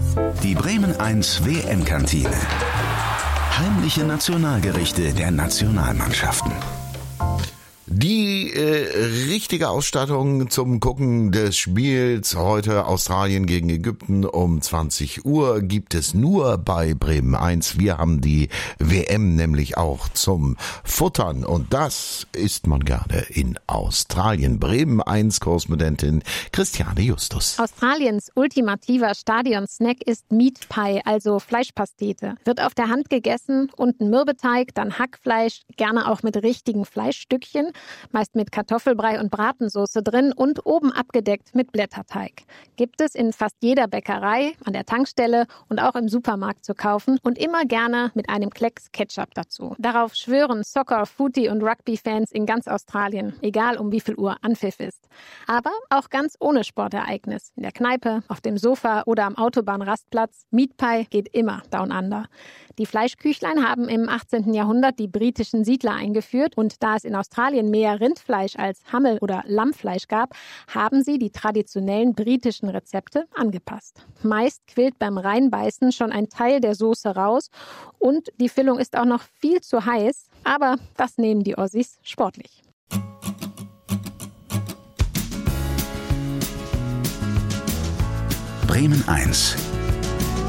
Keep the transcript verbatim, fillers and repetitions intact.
Die Bremen eins W M-Kantine. Heimliche Nationalgerichte der Nationalmannschaften. Die äh, richtige Ausstattung zum Gucken des Spiels heute Australien gegen Ägypten um zwanzig Uhr gibt es nur bei Bremen eins. Wir haben die W M nämlich auch zum Futtern und das isst man gerne in Australien. Bremen eins Korrespondentin Christiane Justus. Australiens ultimativer Stadionsnack ist Meat Pie, also Fleischpastete. Wird auf der Hand gegessen, unten Mürbeteig, dann Hackfleisch, gerne auch mit richtigen Fleischstückchen. Meist mit Kartoffelbrei und Bratensoße drin und oben abgedeckt mit Blätterteig. Gibt es in fast jeder Bäckerei, an der Tankstelle und auch im Supermarkt zu kaufen und immer gerne mit einem Klecks Ketchup dazu. Darauf schwören Soccer-, Footy- und Rugby-Fans in ganz Australien, egal um wie viel Uhr Anpfiff ist. Aber auch ganz ohne Sportereignis. In der Kneipe, auf dem Sofa oder am Autobahnrastplatz. Meat Pie geht immer down under. Die Fleischküchlein haben im achtzehnten Jahrhundert die britischen Siedler eingeführt und da es in Australien mehr Rindfleisch als Hammel- oder Lammfleisch gab, haben sie die traditionellen britischen Rezepte angepasst. Meist quillt beim Reinbeißen schon ein Teil der Soße raus und die Füllung ist auch noch viel zu heiß, aber das nehmen die Aussies sportlich. Bremen eins.